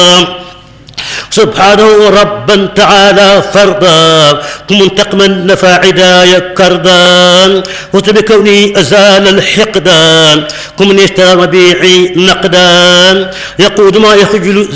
سبحانه ربا تعالى فردا منتقما نفى عدايا كردا فزت بكوني أزال الحقدا كمن يشترى ربيعي نقدا يقود ما يخجل